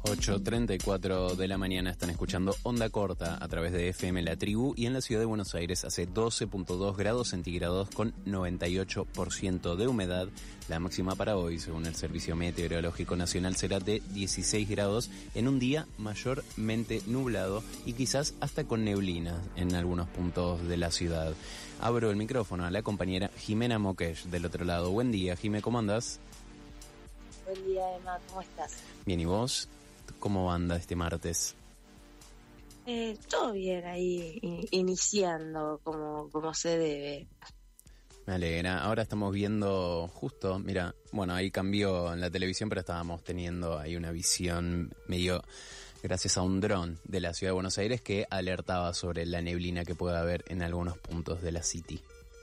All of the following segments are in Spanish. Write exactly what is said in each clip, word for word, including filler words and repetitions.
ocho treinta y cuatro de la mañana están escuchando Onda Corta a través de F M La Tribu, y en la ciudad de Buenos Aires hace doce punto dos grados centígrados con noventa y ocho por ciento de humedad. La máxima para hoy, según el Servicio Meteorológico Nacional, será de dieciséis grados en un día mayormente nublado y quizás hasta con neblina en algunos puntos de la ciudad. Abro el micrófono a la compañera Jimena Mokesh del otro lado. Buen día, Jimé, ¿cómo andás? Buen día, Emma, ¿cómo estás? Bien, ¿y vos? ¿Cómo anda este martes? Eh, todo bien ahí, in- iniciando como, como se debe. Me alegra. Ahora estamos viendo justo, mira, bueno, ahí cambió en la televisión, pero estábamos teniendo ahí una visión medio gracias a un dron de la ciudad de Buenos Aires que alertaba sobre la neblina que puede haber en algunos puntos de la City.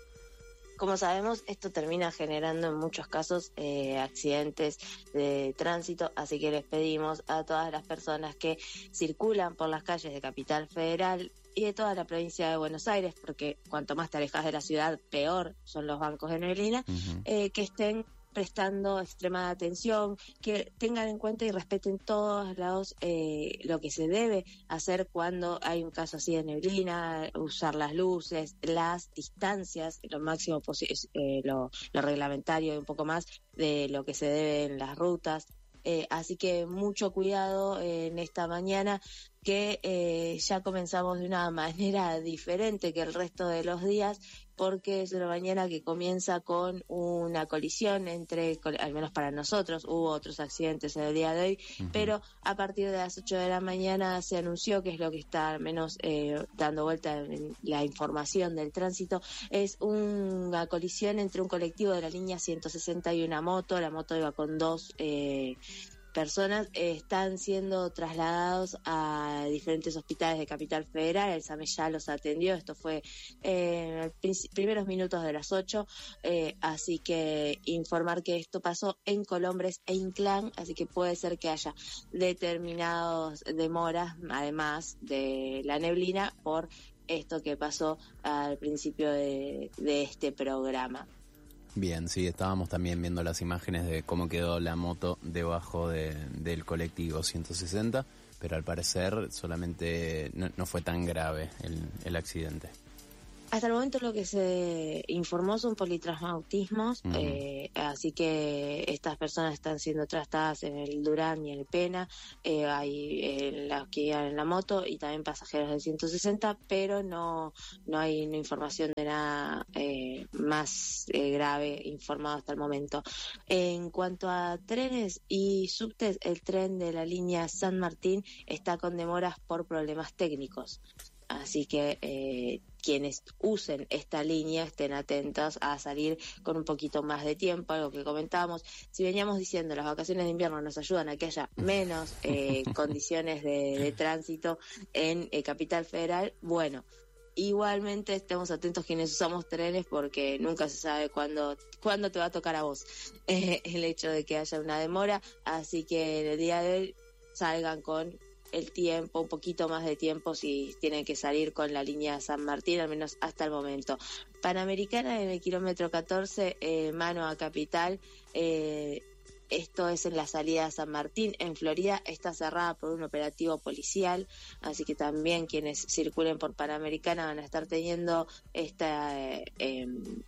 Como sabemos, esto termina generando en muchos casos eh, accidentes de tránsito, así que les pedimos a todas las personas que circulan por las calles de Capital Federal y de toda la provincia de Buenos Aires, porque cuanto más te alejas de la ciudad, peor son los bancos de neblina, Uh-huh. eh, que estén prestando extremada atención, que tengan en cuenta y respeten todos lados eh, lo que se debe hacer cuando hay un caso así de neblina, usar las luces, las distancias, lo máximo posible, eh, lo, lo reglamentario y un poco más de lo que se debe en las rutas. Eh, así que mucho cuidado eh, en esta mañana, que eh, ya comenzamos de una manera diferente que el resto de los días, porque es una mañana que comienza con una colisión entre, al menos para nosotros, hubo otros accidentes en el día de hoy, uh-huh. pero a partir de las ocho de la mañana se anunció, que es lo que está al menos eh, dando vuelta en la información del tránsito, es una colisión entre un colectivo de la línea ciento sesenta y una moto. La moto iba con dos eh, personas, eh, están siendo trasladados a diferentes hospitales de Capital Federal. El SAME ya los atendió, esto fue eh, en los primeros minutos de las ocho, eh, así que informar que esto pasó en Colombres e Inclán, así que puede ser que haya determinadas demoras, además de la neblina, por esto que pasó al principio de, de este programa. Bien, sí, estábamos también viendo las imágenes de cómo quedó la moto debajo de, del colectivo ciento sesenta, pero al parecer solamente no, no fue tan grave el, el accidente. Hasta el momento lo que se informó son politraumatismos, uh-huh. eh, así que estas personas están siendo tratadas en el Durán y en el Pena, eh, hay eh, las que iban en la moto y también pasajeros del ciento sesenta, pero no no hay una información de nada eh, más eh, grave informado hasta el momento. En cuanto a trenes y subtes, el tren de la línea San Martín está con demoras por problemas técnicos. Así que eh, quienes usen esta línea estén atentos a salir con un poquito más de tiempo, algo que comentábamos. Si veníamos diciendo, las vacaciones de invierno nos ayudan a que haya menos eh, condiciones de, de tránsito en eh, Capital Federal, bueno, igualmente estemos atentos quienes usamos trenes, porque nunca se sabe cuándo, cuándo te va a tocar a vos eh, el hecho de que haya una demora. Así que en el día de hoy salgan con el tiempo, un poquito más de tiempo si tienen que salir con la línea San Martín, al menos hasta el momento. Panamericana en el kilómetro catorce, eh, mano a Capital, eh, esto es en la salida a San Martín, en Florida, está cerrada por un operativo policial, así que también quienes circulen por Panamericana van a estar teniendo esta eh, eh,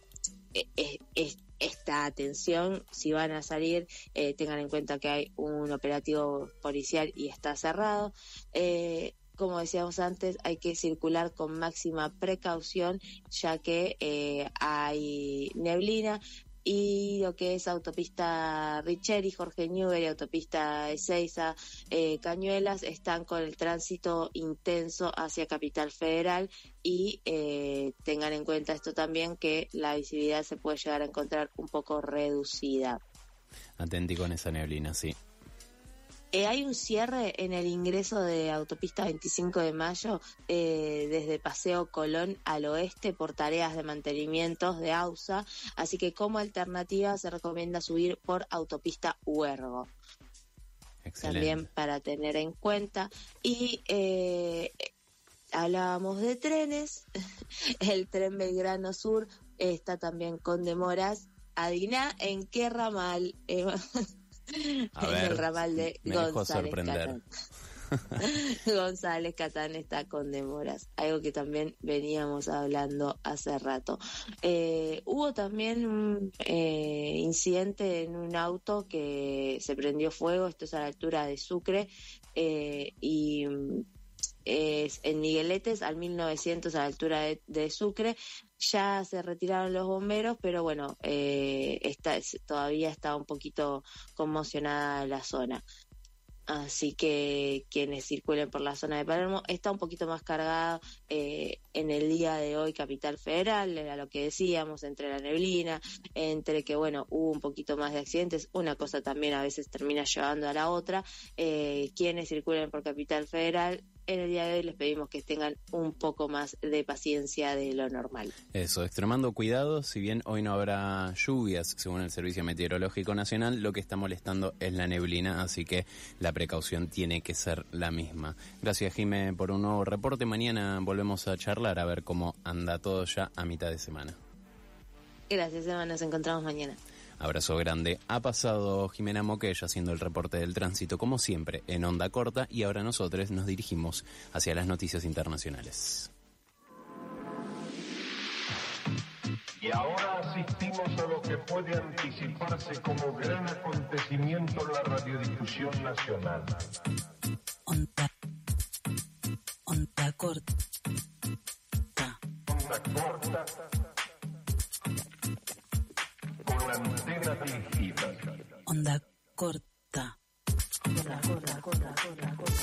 eh, eh, esta atención. Si van a salir, eh, tengan en cuenta que hay un operativo policial y está cerrado. Eh, como decíamos antes, hay que circular con máxima precaución, ya que eh, hay neblina, y lo que es autopista Richeri, Jorge Newbery, autopista Ezeiza, eh, Cañuelas, están con el tránsito intenso hacia Capital Federal, y eh, tengan en cuenta esto también, que la visibilidad se puede llegar a encontrar un poco reducida. Atenti con esa neblina, sí. Eh, hay un cierre en el ingreso de autopista veinticinco de mayo eh, desde Paseo Colón al oeste por tareas de mantenimientos de AUSA, así que como alternativa se recomienda subir por autopista Huergo. Excelente. También para tener en cuenta. Y eh, hablábamos de trenes, el tren Belgrano Sur está también con demoras. Adivina en qué ramal, Eva. A en ver, el ramal de me dejó González sorprender. Catán. González Catán está con demoras, algo que también veníamos hablando hace rato. Eh, hubo también un eh, incidente en un auto que se prendió fuego, esto es a la altura de Sucre, eh, y es en Migueletes, al mil novecientos, a la altura de, de Sucre. Ya se retiraron los bomberos, pero bueno, eh, está, todavía está un poquito conmocionada la zona. Así que quienes circulen por la zona de Palermo, está un poquito más cargada eh, en el día de hoy Capital Federal, era lo que decíamos, entre la neblina, entre que bueno, hubo un poquito más de accidentes, una cosa también a veces termina llevando a la otra. Eh, quienes circulen por Capital Federal, en el día de hoy les pedimos que tengan un poco más de paciencia de lo normal. Eso, extremando cuidados, si bien hoy no habrá lluvias, según el Servicio Meteorológico Nacional, lo que está molestando es la neblina, así que la precaución tiene que ser la misma. Gracias, Jimé, por un nuevo reporte. Mañana volvemos a charlar a ver cómo anda todo ya a mitad de semana. Gracias, Eva, nos encontramos mañana. Abrazo grande. Ha pasado Jimena Moquella haciendo el reporte del tránsito, como siempre, en onda corta, y ahora nosotros nos dirigimos hacia las noticias internacionales. Y ahora asistimos a lo que puede anticiparse como gran acontecimiento en la radiodifusión nacional. Onda, onda corta. Onda corta. Con antenas dirigidas. Onda corta. Corta, corta, corta, corta, corta.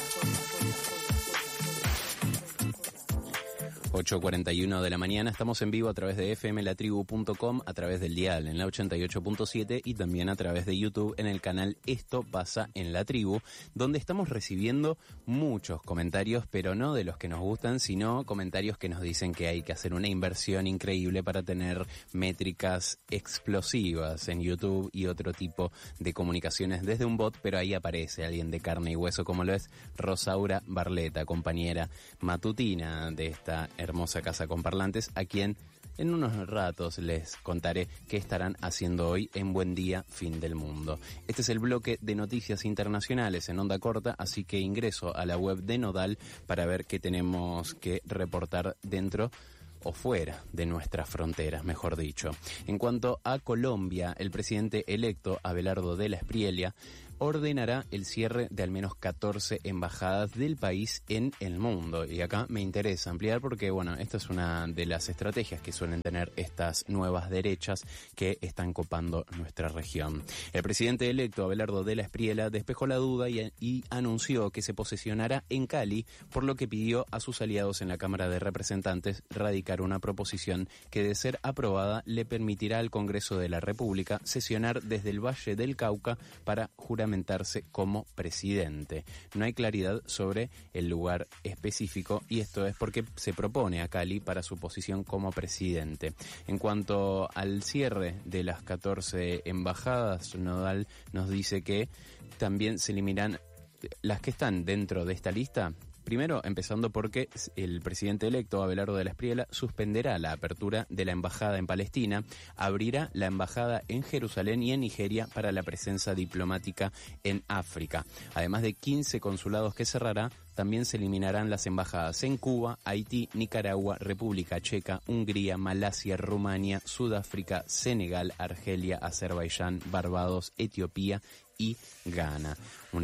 ocho cuarenta y uno de la mañana, estamos en vivo a través de f m la tribu punto com, a través del dial en la ochenta y ocho punto siete y también a través de YouTube en el canal Esto Pasa en la Tribu, donde estamos recibiendo muchos comentarios, pero no de los que nos gustan, sino comentarios que nos dicen que hay que hacer una inversión increíble para tener métricas explosivas en YouTube y otro tipo de comunicaciones desde un bot, pero ahí aparece alguien de carne y hueso, como lo es Rosaura Barleta, compañera matutina de esta hermosa casa con parlantes, a quien en unos ratos les contaré qué estarán haciendo hoy en Buen Día, Fin del Mundo. Este es el bloque de noticias internacionales en onda corta, así que ingreso a la web de Nodal para ver qué tenemos que reportar dentro o fuera de nuestras fronteras, mejor dicho. En cuanto a Colombia, el presidente electo, Abelardo de la Espriella, ordenará el cierre de al menos catorce embajadas del país en el mundo. Y acá me interesa ampliar porque, bueno, esta es una de las estrategias que suelen tener estas nuevas derechas que están copando nuestra región. El presidente electo, Abelardo de la Espriella, despejó la duda y, y anunció que se posesionará en Cali, por lo que pidió a sus aliados en la Cámara de Representantes radicar una proposición que, de ser aprobada, le permitirá al Congreso de la República sesionar desde el Valle del Cauca para juramentarse como presidente. No hay claridad sobre el lugar específico y esto es porque se propone a Cali para su posición como presidente. En cuanto al cierre de las catorce embajadas, Nodal nos dice que también se eliminarán las que están dentro de esta lista. Primero, empezando porque el presidente electo, Abelardo de la Espriella, suspenderá la apertura de la embajada en Palestina, abrirá la embajada en Jerusalén y en Nigeria para la presencia diplomática en África. Además de quince consulados que cerrará, también se eliminarán las embajadas en Cuba, Haití, Nicaragua, República Checa, Hungría, Malasia, Rumania, Sudáfrica, Senegal, Argelia, Azerbaiyán, Barbados, Etiopía y Ghana.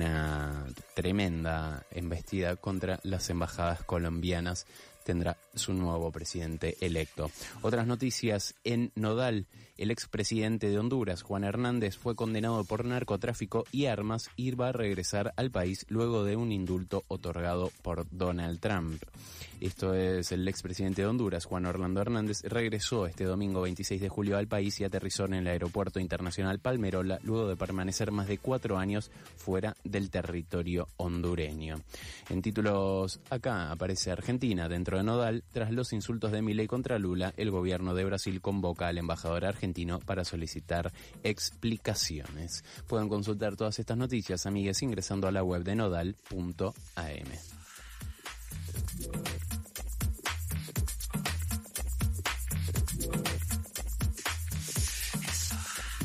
Una tremenda embestida contra las embajadas colombianas tendrá su nuevo presidente electo. Otras noticias en Nodal. El expresidente de Honduras, Juan Hernández, fue condenado por narcotráfico y armas y va a regresar al país luego de un indulto otorgado por Donald Trump. Esto es, el expresidente de Honduras, Juan Orlando Hernández, regresó este domingo veintiséis de julio al país y aterrizó en el Aeropuerto Internacional Palmerola luego de permanecer más de cuatro años fuera del territorio hondureño. En títulos, acá aparece Argentina dentro de Nodal. Tras los insultos de Milei contra Lula, el gobierno de Brasil convoca al embajador argentino para solicitar explicaciones. Pueden consultar todas estas noticias, amigues, ingresando a la web de nodal punto a m.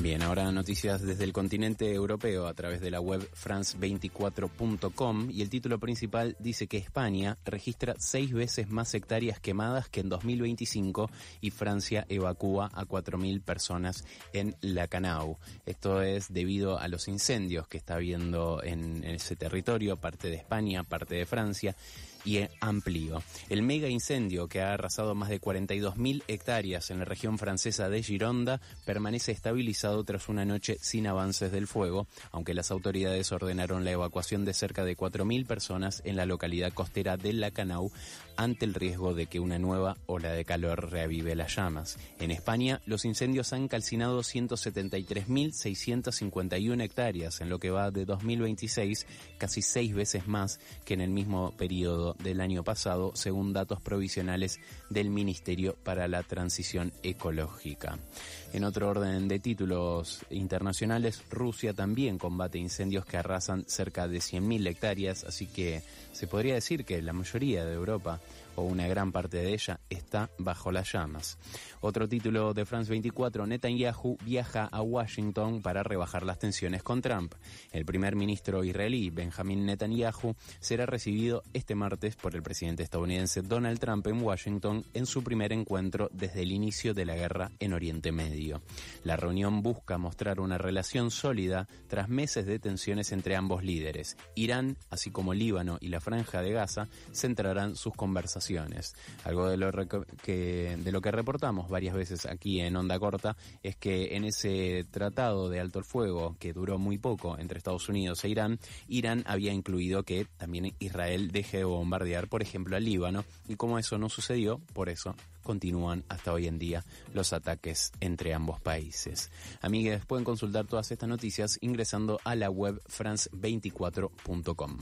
Bien, ahora noticias desde el continente europeo a través de la web france veinticuatro punto com, y el título principal dice que España registra seis veces más hectáreas quemadas que en dos mil veinticinco y Francia evacúa a cuatro mil personas en Lacanau. Esto es debido a los incendios que está habiendo en, en ese territorio, parte de España, parte de Francia, y amplio. El mega incendio que ha arrasado más de cuarenta y dos mil hectáreas en la región francesa de Gironda permanece estabilizado tras una noche sin avances del fuego, aunque las autoridades ordenaron la evacuación de cerca de cuatro mil personas en la localidad costera de Lacanau ante el riesgo de que una nueva ola de calor reavive las llamas. En España, los incendios han calcinado ciento setenta y tres mil seiscientas cincuenta y una hectáreas en lo que va de dos mil veintiséis, casi seis veces más que en el mismo periodo del año pasado, según datos provisionales del Ministerio para la Transición Ecológica. En otro orden de títulos internacionales, Rusia también combate incendios que arrasan cerca de cien mil hectáreas, así que se podría decir que la mayoría de Europa, o una gran parte de ella, está bajo las llamas. Otro título de France veinticuatro, Netanyahu viaja a Washington para rebajar las tensiones con Trump. El primer ministro israelí, Benjamin Netanyahu, será recibido este martes por el presidente estadounidense Donald Trump en Washington en su primer encuentro desde el inicio de la guerra en Oriente Medio. La reunión busca mostrar una relación sólida tras meses de tensiones entre ambos líderes. Irán, así como Líbano y la Franja de Gaza, centrarán sus conversaciones. Algo de lo, que, de lo que reportamos varias veces aquí en Onda Corta es que en ese tratado de alto el fuego, que duró muy poco entre Estados Unidos e Irán, Irán había incluido que también Israel deje de bombardear, por ejemplo, al Líbano, y como eso no sucedió, por eso continúan hasta hoy en día los ataques entre ambos países. Amigues, pueden consultar todas estas noticias ingresando a la web france veinticuatro punto com.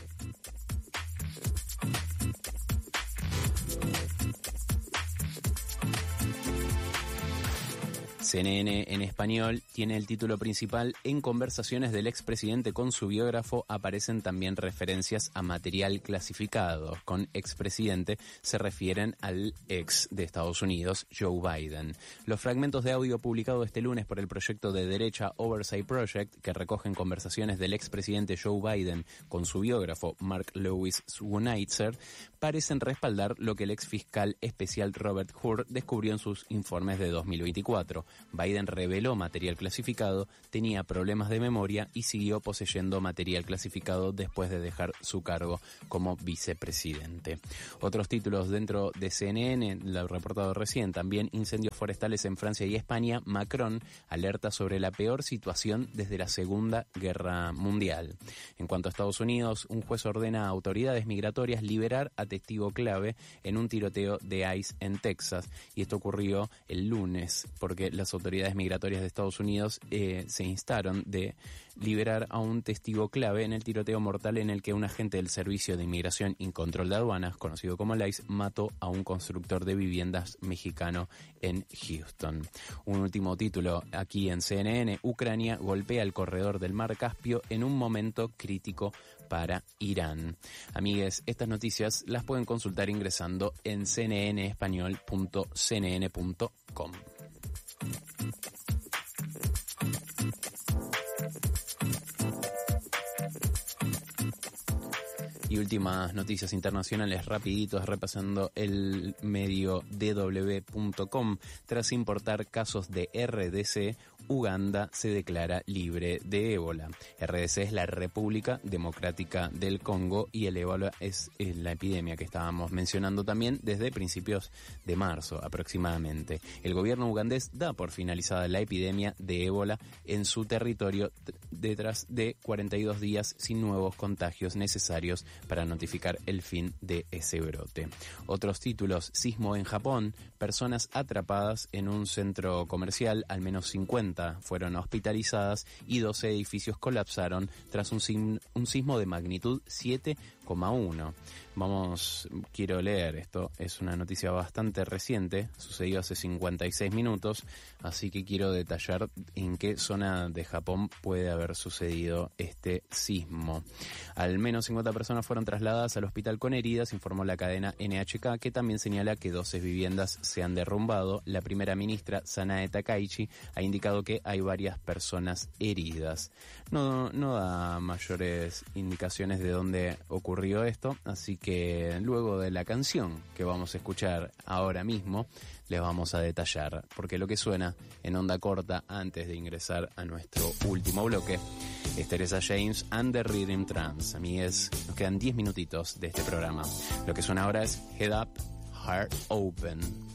C N N en español tiene el título principal: en conversaciones del expresidente con su biógrafo aparecen también referencias a material clasificado. Con expresidente se refieren al ex de Estados Unidos, Joe Biden. Los fragmentos de audio publicados este lunes por el proyecto de derecha Oversight Project, que recogen conversaciones del expresidente Joe Biden con su biógrafo Mark Lewis Schweitzer, parecen respaldar lo que el ex fiscal especial Robert Hur descubrió en sus informes de dos mil veinticuatro. Biden reveló material clasificado, tenía problemas de memoria y siguió poseyendo material clasificado después de dejar su cargo como vicepresidente. Otros títulos dentro de C N N, lo reportado recién, también incendios forestales en Francia y España. Macron alerta sobre la peor situación desde la Segunda Guerra Mundial. En cuanto a Estados Unidos, un juez ordena a autoridades migratorias liberar a testigo clave en un tiroteo de ICE en Texas, y esto ocurrió el lunes porque las autoridades migratorias de Estados Unidos eh, se instaron de liberar a un testigo clave en el tiroteo mortal en el que un agente del Servicio de Inmigración y Control de Aduanas, conocido como el ICE, mató a un constructor de viviendas mexicano en Houston. Un último título aquí en C N N: Ucrania golpea el corredor del Mar Caspio en un momento crítico para Irán. Amigues, estas noticias las pueden consultar ingresando en c n n español punto c n n punto com. Y últimas noticias internacionales rapiditos, repasando el medio d w punto com. Tras importar casos de R D C, Uganda se declara libre de ébola. R D C es la República Democrática del Congo y el ébola es la epidemia que estábamos mencionando también desde principios de marzo aproximadamente. El gobierno ugandés da por finalizada la epidemia de ébola en su territorio detrás de cuarenta y dos días sin nuevos contagios necesarios para notificar el fin de ese brote. Otros títulos: sismo en Japón, personas atrapadas en un centro comercial, al menos cincuenta fueron hospitalizadas y doce edificios colapsaron tras un, sim- un sismo de magnitud siete coma uno. Vamos, quiero leer esto, es una noticia bastante reciente, sucedió hace cincuenta y seis minutos, así que quiero detallar en qué zona de Japón puede haber sucedido este sismo. Al menos cincuenta personas fueron trasladadas al hospital con heridas, informó la cadena N H K, que también señala que doce viviendas se han derrumbado. La primera ministra, Sanae Takaichi, ha indicado que hay varias personas heridas. No, no da mayores indicaciones de dónde ocurrió esto, así que luego de la canción que vamos a escuchar ahora mismo, les vamos a detallar, porque lo que suena en onda corta antes de ingresar a nuestro último bloque es Teresa James and the Rhythm Trance. A mí es, nos quedan diez minutitos de este programa. Lo que suena ahora es Head Up, Heart Open.